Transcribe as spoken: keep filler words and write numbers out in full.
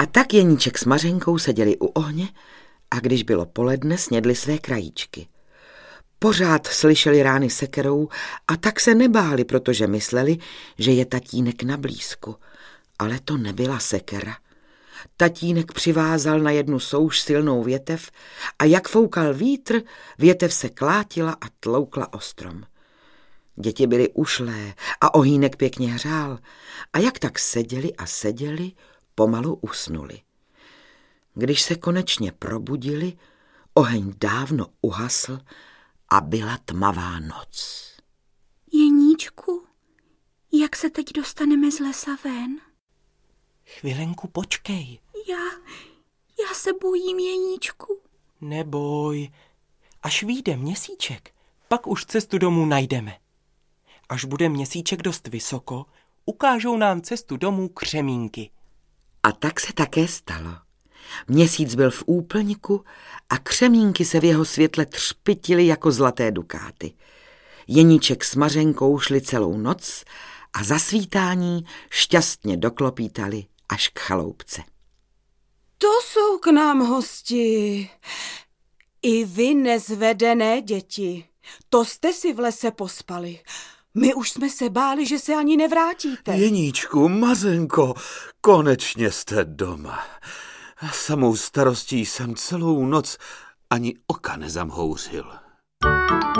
tak Jeníček s Mařenkou seděli u ohně a když bylo poledne, snědli své krajíčky. Pořád slyšeli rány sekerou a tak se nebáli, protože mysleli, že je tatínek na blízku. Ale to nebyla sekera. Tatínek přivázal na jednu souš silnou větev a jak foukal vítr, větev se klátila a tloukla o strom. Děti byly ušlé a ohýnek pěkně hřál a jak tak seděli a seděli, pomalu usnuli. Když se konečně probudili, oheň dávno uhasl a byla tmavá noc. Jeníčku, jak se teď dostaneme z lesa ven? Chvilenku počkej. Já, já se bojím, Jeníčku. Neboj, až vyjde měsíček, pak už cestu domů najdeme. Až bude měsíček dost vysoko, ukážou nám cestu domů křemínky. A tak se také stalo. Měsíc byl v úplňku a křemínky se v jeho světle třpytily jako zlaté dukáty. Jeníček s Mařenkou šli celou noc a za svítání šťastně doklopítali až k chaloupce. To jsou k nám hosti. I vy nezvedené děti. To jste si v lese pospali. My už jsme se báli, že se ani nevrátíte. Jeníčku, Mařenko, konečně jste doma. Samou starostí jsem celou noc ani oka nezamhouřil.